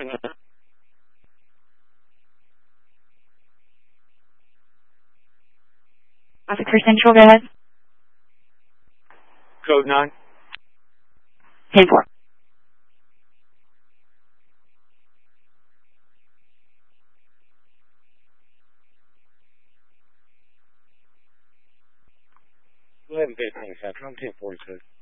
Officer Central, go ahead. Code 9. 10-4. Go ahead and pay attention. I'm 10-46.